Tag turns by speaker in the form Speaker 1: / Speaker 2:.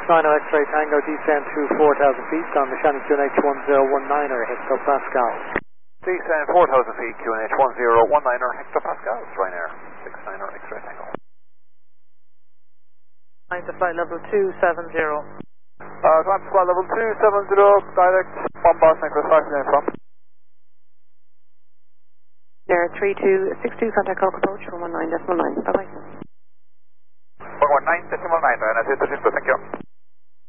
Speaker 1: 69 X-ray Tango, descend to 4,000 feet on the Shannon QNH 1019er hectopascal.
Speaker 2: Descend 4,000 feet, QNH 1019er hectopascals, Ryanair 69er X-ray Tango.
Speaker 3: Climb to flight level 270.
Speaker 2: Climb to flight level 270, direct from Boston, Express 5 from.
Speaker 3: There, 3262, contact Coke approach 119.9. Bye bye.
Speaker 2: 119.9, and I say 36,